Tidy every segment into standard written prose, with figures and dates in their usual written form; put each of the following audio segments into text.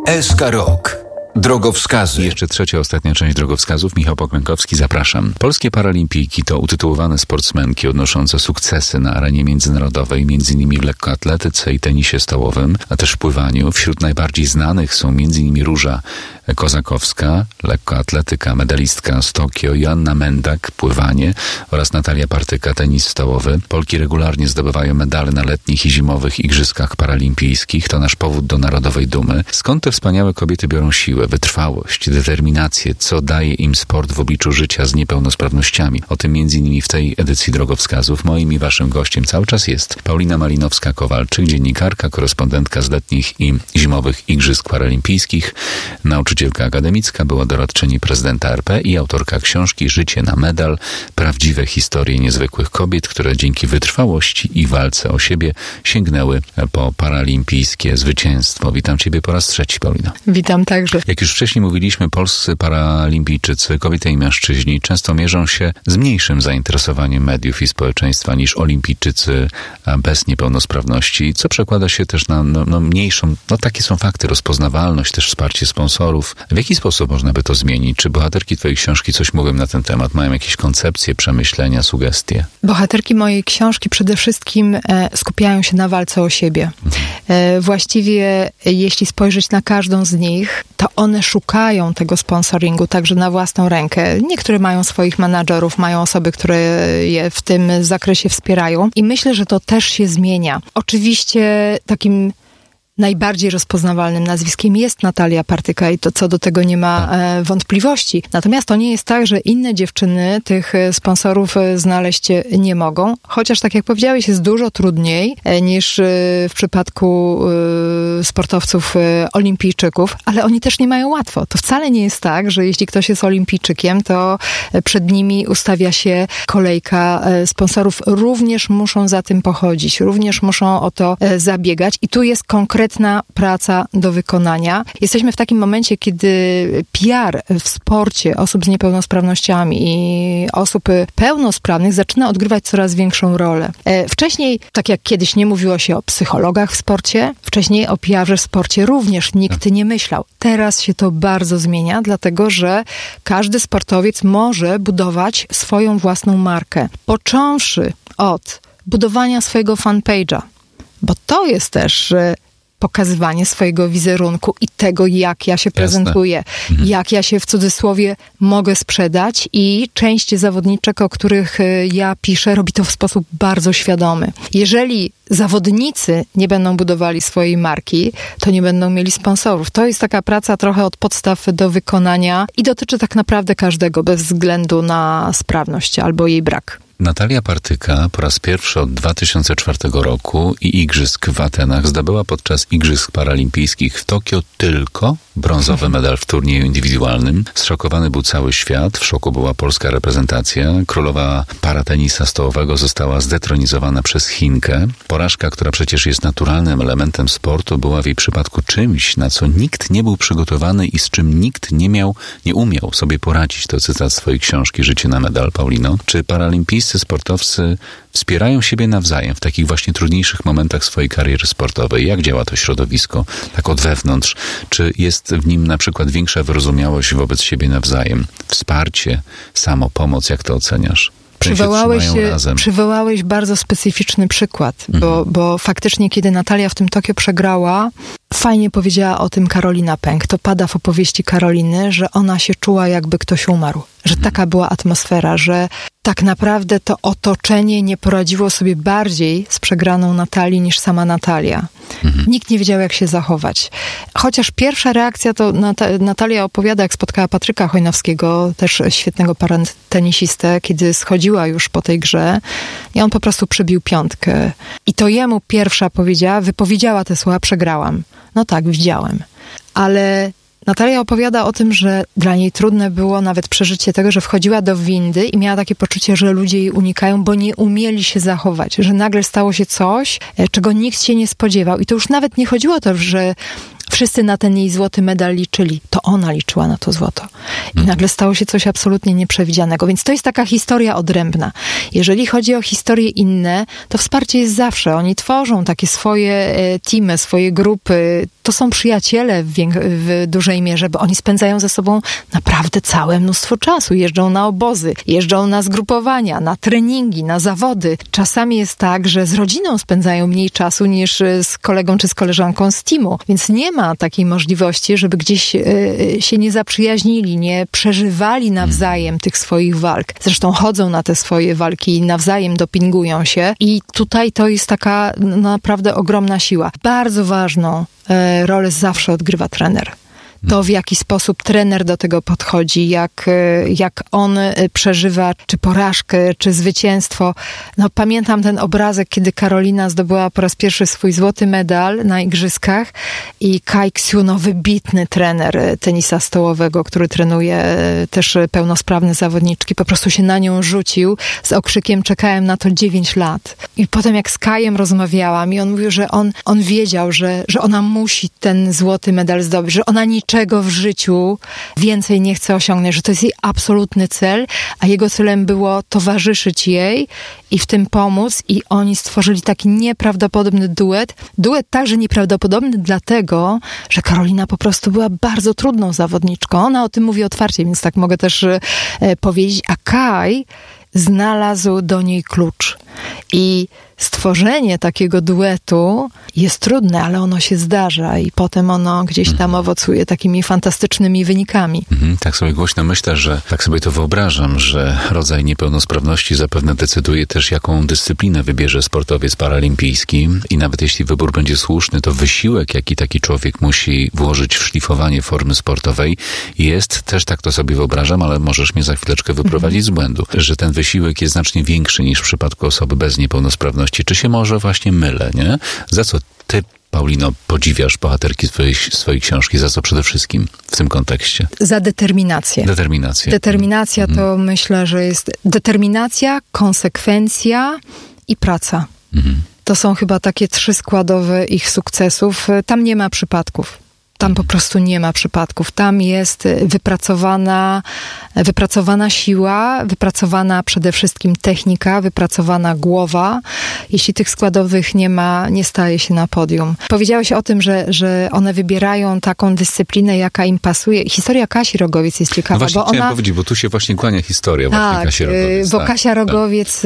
SK Rok. Drogowskazy. Jeszcze trzecia, ostatnia część drogowskazów. Michał Pokłękowski, zapraszam. Polskie paralimpijki to utytułowane sportsmenki odnoszące sukcesy na arenie międzynarodowej, m.in. w lekkoatletyce i tenisie stołowym, a też w pływaniu. Wśród najbardziej znanych są m.in. Róża Kozakowska, lekkoatletyka, medalistka z Tokio, Joanna Mendak, pływanie oraz Natalia Partyka, tenis stołowy. Polki regularnie zdobywają medale na letnich i zimowych igrzyskach paralimpijskich. To nasz powód do narodowej dumy. Skąd te wspaniałe kobiety biorą siłę, wytrwałość, determinację? Co daje im sport w obliczu życia z niepełnosprawnościami? O tym m.in. w tej edycji drogowskazów. Moim i waszym gościem cały czas jest Paulina Malinowska-Kowalczyk, dziennikarka, korespondentka z letnich i zimowych igrzysk paralimpijskich, nauczycielka akademicka, była doradczyni prezydenta RP i autorka książki Życie na medal. Prawdziwe historie niezwykłych kobiet, które dzięki wytrwałości i walce o siebie sięgnęły po paralimpijskie zwycięstwo. Witam ciebie po raz trzeci, Paulina. Witam także. Jak już wcześniej mówiliśmy, polscy paralimpijczycy, kobiety i mężczyźni, często mierzą się z mniejszym zainteresowaniem mediów i społeczeństwa niż olimpijczycy bez niepełnosprawności, co przekłada się też na mniejszą, takie są fakty, rozpoznawalność, też wsparcie sponsorów. W jaki sposób można by to zmienić? Czy bohaterki twojej książki coś mówią na ten temat? Mają jakieś koncepcje, przemyślenia, sugestie? Bohaterki mojej książki przede wszystkim skupiają się na walce o siebie. Właściwie, jeśli spojrzeć na każdą z nich, to one szukają tego sponsoringu także na własną rękę. Niektóre mają swoich menadżerów, mają osoby, które je w tym zakresie wspierają i myślę, że to też się zmienia. Oczywiście takim najbardziej rozpoznawalnym nazwiskiem jest Natalia Partyka i to co do tego nie ma wątpliwości. Natomiast to nie jest tak, że inne dziewczyny tych sponsorów znaleźć nie mogą. Chociaż, tak jak powiedziałeś, jest dużo trudniej niż w przypadku sportowców olimpijczyków, ale oni też nie mają łatwo. To wcale nie jest tak, że jeśli ktoś jest olimpijczykiem, to przed nimi ustawia się kolejka sponsorów. Również muszą za tym pochodzić, również muszą o to zabiegać i tu jest konkretna praca do wykonania. Jesteśmy w takim momencie, kiedy PR w sporcie osób z niepełnosprawnościami i osób pełnosprawnych zaczyna odgrywać coraz większą rolę. Wcześniej, tak jak kiedyś nie mówiło się o psychologach w sporcie, wcześniej o PR-ze w sporcie również nikt nie myślał. Teraz się to bardzo zmienia, dlatego że każdy sportowiec może budować swoją własną markę. Począwszy od budowania swojego fanpage'a, bo to jest też pokazywanie swojego wizerunku i tego, jak ja się prezentuję, jak ja się w cudzysłowie mogę sprzedać i część zawodniczek, o których ja piszę, robi to w sposób bardzo świadomy. Jeżeli zawodnicy nie będą budowali swojej marki, to nie będą mieli sponsorów. To jest taka praca trochę od podstaw do wykonania i dotyczy tak naprawdę każdego, bez względu na sprawność albo jej brak. Natalia Partyka po raz pierwszy od 2004 roku i igrzysk w Atenach zdobyła podczas igrzysk paralimpijskich w Tokio tylko brązowy medal w turnieju indywidualnym. Zszokowany był cały świat, w szoku była polska reprezentacja. Królowa paratenisa stołowego została zdetronizowana przez Chinkę. Porażka, która przecież jest naturalnym elementem sportu, była w jej przypadku czymś, na co nikt nie był przygotowany i z czym nikt nie umiał sobie poradzić. To cytat z twojej książki Życie na medal, Paulino. Czy paralimpijscy sportowcy wspierają siebie nawzajem w takich właśnie trudniejszych momentach swojej kariery sportowej? Jak działa to środowisko tak od wewnątrz? Czy jest w nim na przykład większa wyrozumiałość wobec siebie nawzajem? Wsparcie, samopomoc, jak to oceniasz? Przywołałeś bardzo specyficzny przykład, bo faktycznie, kiedy Natalia w tym Tokio przegrała, fajnie powiedziała o tym Karolina Pęk. To pada w opowieści Karoliny, że ona się czuła, jakby ktoś umarł. Że taka była atmosfera, że tak naprawdę to otoczenie nie poradziło sobie bardziej z przegraną Natalii niż sama Natalia. Nikt nie wiedział, jak się zachować. Chociaż pierwsza reakcja to Natalia opowiada, jak spotkała Patryka Chojnowskiego, też świetnego paratenisistę, kiedy schodziła już po tej grze i on po prostu przybił piątkę. I to jemu pierwsza wypowiedziała te słowa: przegrałam. No tak, widziałem. Ale Natalia opowiada o tym, że dla niej trudne było nawet przeżycie tego, że wchodziła do windy i miała takie poczucie, że ludzie jej unikają, bo nie umieli się zachować, że nagle stało się coś, czego nikt się nie spodziewał. I to już nawet nie chodziło o to, że w wszyscy na ten jej złoty medal liczyli. To ona liczyła na to złoto. I nagle stało się coś absolutnie nieprzewidzianego. Więc to jest taka historia odrębna. Jeżeli chodzi o historie inne, to wsparcie jest zawsze. Oni tworzą takie swoje teamy, swoje grupy. To są przyjaciele w dużej mierze, bo oni spędzają ze sobą naprawdę całe mnóstwo czasu. Jeżdżą na obozy, jeżdżą na zgrupowania, na treningi, na zawody. Czasami jest tak, że z rodziną spędzają mniej czasu niż z kolegą czy z koleżanką z teamu. Więc nie ma takiej możliwości, żeby gdzieś się nie zaprzyjaźnili, nie przeżywali nawzajem tych swoich walk. Zresztą chodzą na te swoje walki i nawzajem dopingują się. I tutaj to jest taka naprawdę ogromna siła. Bardzo ważną rolę zawsze odgrywa trener. To, w jaki sposób trener do tego podchodzi, jak on przeżywa czy porażkę, czy zwycięstwo. No, pamiętam ten obrazek, kiedy Karolina zdobyła po raz pierwszy swój złoty medal na igrzyskach i Kai Ksiu, wybitny trener tenisa stołowego, który trenuje też pełnosprawne zawodniczki, po prostu się na nią rzucił z okrzykiem czekałem na to 9 lat. I potem jak z Kajem rozmawiałam i on mówił, że on wiedział, że ona musi ten złoty medal zdobyć, że ona niczego w życiu więcej nie chce osiągnąć, że to jest jej absolutny cel, a jego celem było towarzyszyć jej i w tym pomóc i oni stworzyli taki nieprawdopodobny duet. Duet także nieprawdopodobny dlatego, że Karolina po prostu była bardzo trudną zawodniczką. Ona o tym mówi otwarcie, więc tak mogę też powiedzieć, a Kai znalazł do niej klucz. I stworzenie takiego duetu jest trudne, ale ono się zdarza i potem ono gdzieś tam owocuje takimi fantastycznymi wynikami. Tak sobie głośno myślę, że tak sobie to wyobrażam, że rodzaj niepełnosprawności zapewne decyduje też, jaką dyscyplinę wybierze sportowiec paralimpijski i nawet jeśli wybór będzie słuszny, to wysiłek, jaki taki człowiek musi włożyć w szlifowanie formy sportowej jest, też tak to sobie wyobrażam, ale możesz mnie za chwileczkę wyprowadzić z błędu, że ten wysiłek jest znacznie większy niż w przypadku osoby bez niepełnosprawności. Czy się może właśnie mylę, nie? Za co ty, Paulino, podziwiasz bohaterki swojej książki? Za co przede wszystkim w tym kontekście? Za determinację. Determinacja to myślę, że jest determinacja, konsekwencja i praca. To są chyba takie 3 składowe ich sukcesów. Tam nie ma przypadków. Tam po prostu nie ma przypadków. Tam jest wypracowana siła, wypracowana przede wszystkim technika, wypracowana głowa. Jeśli tych składowych nie ma, nie staje się na podium. Powiedziałeś o tym, że one wybierają taką dyscyplinę, jaka im pasuje. Historia Kasi Rogowiec jest ciekawa. No właśnie chciałem powiedzieć, bo tu się właśnie kłania historia właśnie Kasi Rogowiec. Bo Kasia Rogowiec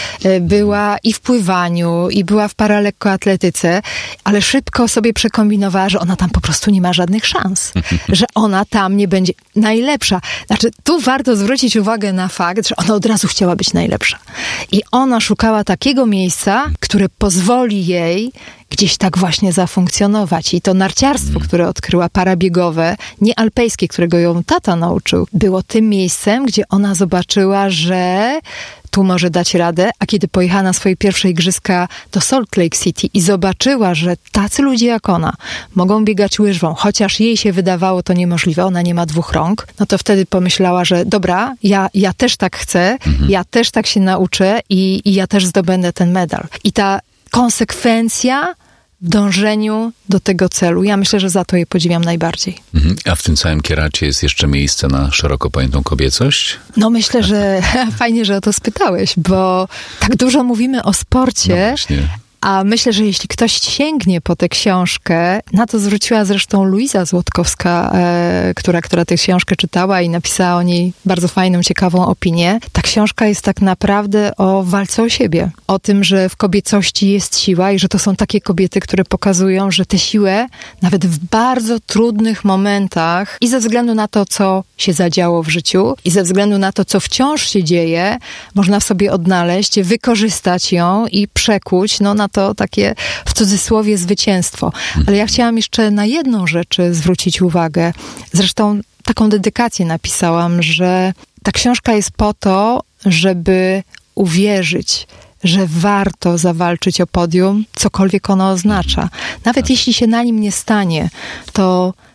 była i w pływaniu, i była w paralekkoatletyce, ale szybko sobie przekombinowała, że ona tam po prostu nie ma żadnych szans, że ona tam nie będzie najlepsza. Znaczy, tu warto zwrócić uwagę na fakt, że ona od razu chciała być najlepsza. I ona szukała takiego miejsca, które pozwoli jej gdzieś tak właśnie zafunkcjonować. I to narciarstwo, które odkryła, parabiegowe, nie alpejskie, którego ją tata nauczył, było tym miejscem, gdzie ona zobaczyła, że tu może dać radę, a kiedy pojechała na swoje pierwsze igrzyska do Salt Lake City i zobaczyła, że tacy ludzie jak ona mogą biegać łyżwą, chociaż jej się wydawało to niemożliwe, ona nie ma 2 rąk, no to wtedy pomyślała, że dobra, ja też tak chcę, ja też tak się nauczę i ja też zdobędę ten medal. I ta konsekwencja w dążeniu do tego celu. Ja myślę, że za to je podziwiam najbardziej. A w tym całym kieracie jest jeszcze miejsce na szeroko pojętą kobiecość? No myślę, że fajnie, że o to spytałeś, bo tak dużo mówimy o sporcie, a myślę, że jeśli ktoś sięgnie po tę książkę, na to zwróciła zresztą Luiza Złotkowska, która tę książkę czytała i napisała o niej bardzo fajną, ciekawą opinię. Ta książka jest tak naprawdę o walce o siebie. O tym, że w kobiecości jest siła i że to są takie kobiety, które pokazują, że tę siłę nawet w bardzo trudnych momentach i ze względu na to, co się zadziało w życiu i ze względu na to, co wciąż się dzieje, można w sobie odnaleźć, wykorzystać ją i przekuć na to takie w cudzysłowie zwycięstwo. Ale ja chciałam jeszcze na jedną rzecz zwrócić uwagę. Zresztą taką dedykację napisałam, że ta książka jest po to, żeby uwierzyć, że warto zawalczyć o podium, cokolwiek ono oznacza. Nawet jeśli się na nim nie stanie, to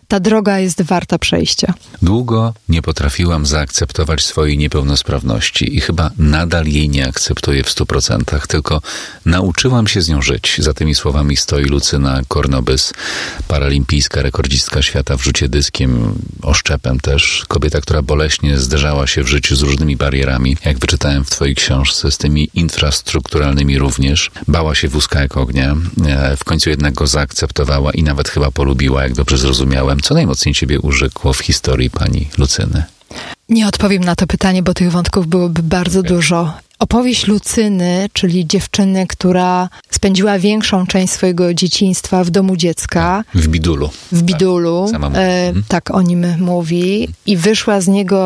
ta droga jest warta przejścia. Długo nie potrafiłam zaakceptować swojej niepełnosprawności i chyba nadal jej nie akceptuję w 100%, tylko nauczyłam się z nią żyć. Za tymi słowami stoi Lucyna Kornobys, paralimpijska rekordzistka świata w rzucie dyskiem, oszczepem też. Kobieta, która boleśnie zderzała się w życiu z różnymi barierami, jak wyczytałem w twojej książce, z tymi infrastrukturalnymi również. Bała się wózka jak ognia, w końcu jednak go zaakceptowała i nawet chyba polubiła, jak dobrze zrozumiałem. Co najmocniej ciebie urzekło w historii pani Lucyny? Nie odpowiem na to pytanie, bo tych wątków byłoby bardzo dużo. Opowieść Lucyny, czyli dziewczyny, która spędziła większą część swojego dzieciństwa w domu dziecka. W Bidulu. W Bidulu, tak o nim mówi. I wyszła z niego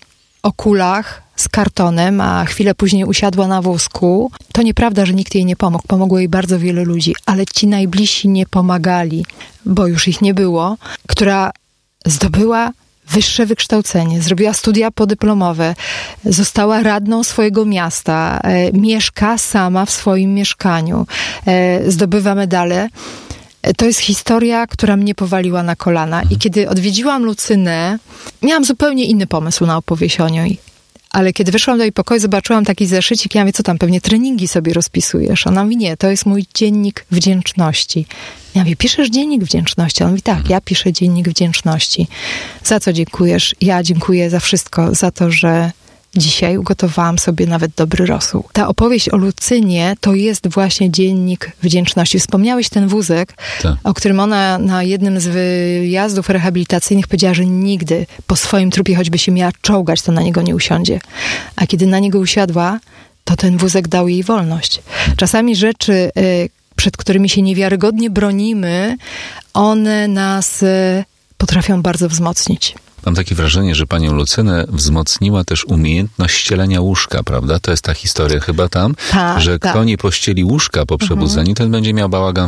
o kulach, z kartonem, a chwilę później usiadła na wózku. To nieprawda, że nikt jej nie pomógł. Pomogło jej bardzo wielu ludzi, ale ci najbliżsi nie pomagali, bo już ich nie było. Która zdobyła wyższe wykształcenie, zrobiła studia podyplomowe, została radną swojego miasta, mieszka sama w swoim mieszkaniu, zdobywa medale. To jest historia, która mnie powaliła na kolana. I kiedy odwiedziłam Lucynę, miałam zupełnie inny pomysł na opowieść o niej. Ale kiedy wyszłam do jej pokoju, zobaczyłam taki zeszycik i ja mówię, co tam, pewnie treningi sobie rozpisujesz. Ona mówi, nie, to jest mój dziennik wdzięczności. Ja mówię, piszesz dziennik wdzięczności? On mówi, tak, ja piszę dziennik wdzięczności. Za co dziękujesz? Ja dziękuję za wszystko, za to, że dzisiaj ugotowałam sobie nawet dobry rosół. Ta opowieść o Lucynie to jest właśnie dziennik wdzięczności. Wspomniałeś ten wózek, tak, o którym ona na jednym z wyjazdów rehabilitacyjnych powiedziała, że nigdy po swoim trupie, choćby się miała czołgać, to na niego nie usiądzie. A kiedy na niego usiadła, to ten wózek dał jej wolność. Czasami rzeczy, przed którymi się niewiarygodnie bronimy, one nas potrafią bardzo wzmocnić. Mam takie wrażenie, że panią Lucynę wzmocniła też umiejętność ścielenia łóżka, prawda? To jest ta historia chyba tam, że kto nie pościeli łóżka po przebudzeniu, ten będzie miał bałagan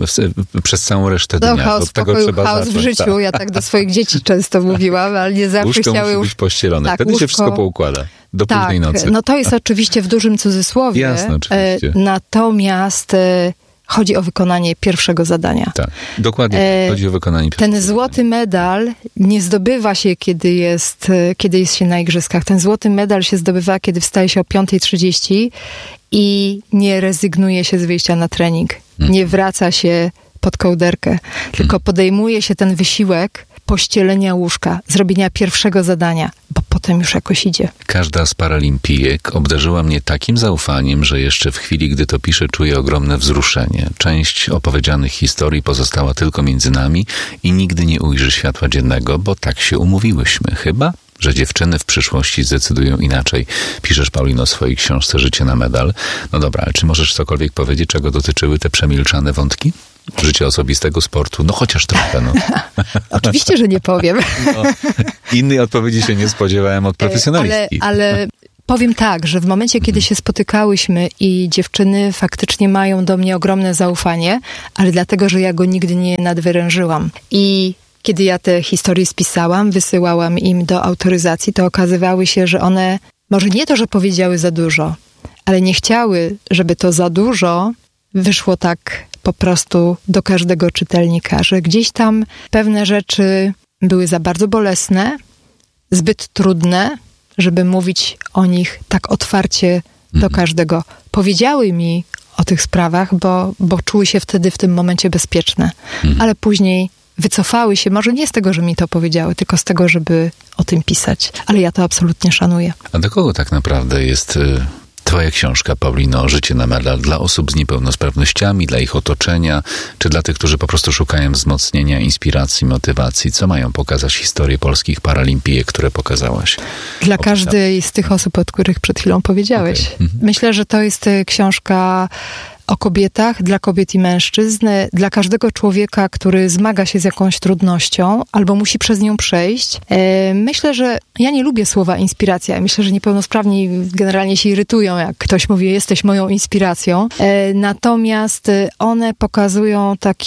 przez całą resztę dnia. Chaos, tego trzeba chaos zacząć. w życiu. Tak. Ja tak do swoich dzieci często mówiłam, ale nie zawsze łóżko chciały... musi być pościelone. Tak, wtedy łóżko... się wszystko poukłada. Do późnej nocy. No to jest oczywiście w dużym cudzysłowie. Jasne, oczywiście. Natomiast... chodzi o wykonanie pierwszego zadania. Tak, dokładnie. Chodzi o wykonanie pierwszego zadania. Ten złoty medal nie zdobywa się, kiedy jest się na igrzyskach. Ten złoty medal się zdobywa, kiedy wstaje się o 5:30 i nie rezygnuje się z wyjścia na trening. Nie wraca się pod kołderkę, tylko podejmuje się ten wysiłek pościelenia łóżka, zrobienia pierwszego zadania, bo potem już jakoś idzie. Każda z paralimpijek obdarzyła mnie takim zaufaniem, że jeszcze w chwili, gdy to piszę, czuję ogromne wzruszenie. Część opowiedzianych historii pozostała tylko między nami i nigdy nie ujrzy światła dziennego, bo tak się umówiłyśmy. Chyba, że dziewczyny w przyszłości zdecydują inaczej. Piszesz, Paulino, w swojej książce Życie na medal. No dobra, ale czy możesz cokolwiek powiedzieć, czego dotyczyły te przemilczane wątki? Życia osobistego, sportu, no chociaż trochę. No. Oczywiście, że nie powiem. No, innej odpowiedzi się nie spodziewałem od profesjonalistki. Ale powiem tak, że w momencie, kiedy się spotykałyśmy i dziewczyny faktycznie mają do mnie ogromne zaufanie, ale dlatego, że ja go nigdy nie nadwyrężyłam. I kiedy ja te historie spisałam, wysyłałam im do autoryzacji, to okazywały się, że one, może nie to, że powiedziały za dużo, ale nie chciały, żeby to za dużo wyszło tak po prostu do każdego czytelnika, że gdzieś tam pewne rzeczy były za bardzo bolesne, zbyt trudne, żeby mówić o nich tak otwarcie do każdego. Powiedziały mi o tych sprawach, bo czuły się wtedy w tym momencie bezpieczne, ale później wycofały się, może nie z tego, że mi to powiedziały, tylko z tego, żeby o tym pisać. Ale ja to absolutnie szanuję. A do kogo tak naprawdę jest twoja książka, Paulino, Życie na medal? Dla osób z niepełnosprawnościami, dla ich otoczenia, czy dla tych, którzy po prostu szukają wzmocnienia, inspiracji, motywacji? Co mają pokazać historie polskich paralimpijek, które pokazałaś? Dla każdej z tych osób, o których przed chwilą powiedziałeś. Okay. Myślę, że to jest książka o kobietach, dla kobiet i mężczyzn, dla każdego człowieka, który zmaga się z jakąś trudnością albo musi przez nią przejść. Myślę, że ja nie lubię słowa inspiracja. Myślę, że niepełnosprawni generalnie się irytują, jak ktoś mówi, jesteś moją inspiracją. Natomiast one pokazują taki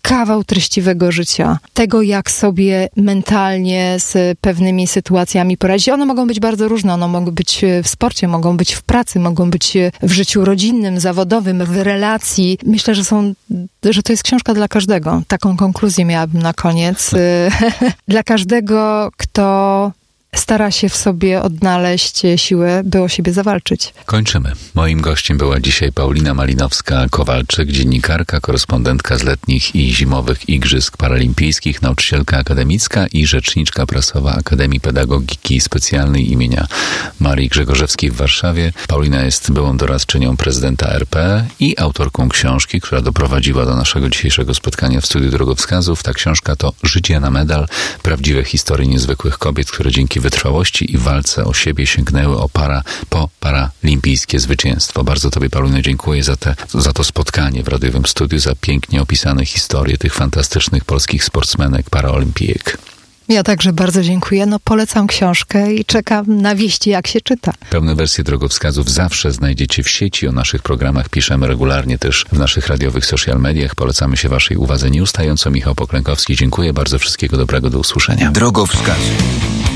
kawał treściwego życia. Tego, jak sobie mentalnie z pewnymi sytuacjami poradzić. One mogą być bardzo różne. One mogą być w sporcie, mogą być w pracy, mogą być w życiu rodzinnym, zawodowym, w relacji. Myślę, że to jest książka dla każdego. Taką konkluzję miałabym na koniec. Dla każdego, kto stara się w sobie odnaleźć siłę, by o siebie zawalczyć. Kończymy. Moim gościem była dzisiaj Paulina Malinowska-Kowalczyk, dziennikarka, korespondentka z letnich i zimowych Igrzysk Paralimpijskich, nauczycielka akademicka i rzeczniczka prasowa Akademii Pedagogiki Specjalnej imienia Marii Grzegorzewskiej w Warszawie. Paulina jest byłą doradczynią prezydenta RP i autorką książki, która doprowadziła do naszego dzisiejszego spotkania w Studiu Drogowskazów. Ta książka to Życie na medal. Prawdziwe historie niezwykłych kobiet, które dzięki wytrwałości i walce o siebie sięgnęły po paralimpijskie zwycięstwo. Bardzo Tobie, Paulino, dziękuję za to spotkanie w radiowym studiu, za pięknie opisane historie tych fantastycznych polskich sportsmenek, paraolimpijek. Ja także bardzo dziękuję. Polecam książkę i czekam na wieści, jak się czyta. Pełne wersje drogowskazów zawsze znajdziecie w sieci. O naszych programach piszemy regularnie też w naszych radiowych social mediach. Polecamy się Waszej uwadze nieustająco. Michał Poklękowski. Dziękuję bardzo. Wszystkiego dobrego. Do usłyszenia. Drogowskazy.